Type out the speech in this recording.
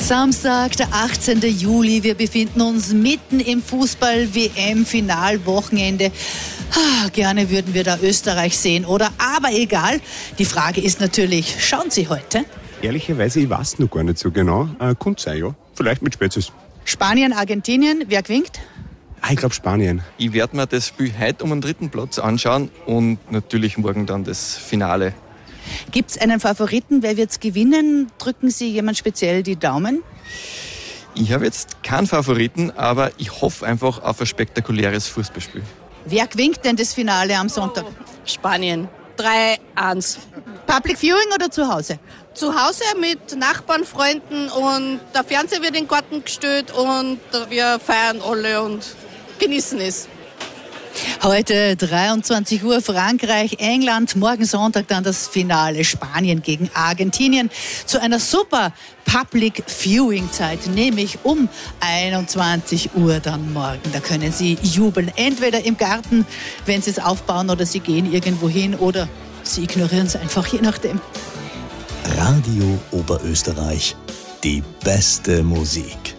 Samstag, der 18. Juli. Wir befinden uns mitten im Fußball-WM-Finalwochenende. Gerne würden wir da Österreich sehen, oder? Aber egal. Die Frage ist natürlich, schauen Sie heute? Ehrlicherweise, ich weiß noch gar nicht so genau. Könnte sein, ja. Vielleicht mit Spätzles. Spanien, Argentinien. Wer gewinnt? Ich glaube Spanien. Ich werde mir das Spiel heute um den 3. Platz anschauen und natürlich morgen dann das Finale. Gibt es einen Favoriten? Wer wird es gewinnen? Drücken Sie jemand speziell die Daumen? Ich habe jetzt keinen Favoriten, aber ich hoffe einfach auf ein spektakuläres Fußballspiel. Wer gewinnt denn das Finale am Sonntag? Spanien. 3-1. Public Viewing oder zu Hause? Zu Hause mit Nachbarn, Freunden und der Fernseher wird in den Garten gestellt und wir feiern alle und genießen es. Heute 23 Uhr Frankreich, England, morgen Sonntag dann das Finale Spanien gegen Argentinien zu einer super Public Viewing Zeit, nämlich um 21 Uhr dann morgen. Da können Sie jubeln, entweder im Garten, wenn Sie es aufbauen, oder Sie gehen irgendwo hin oder Sie ignorieren es einfach, je nachdem. Radio Oberösterreich, die beste Musik.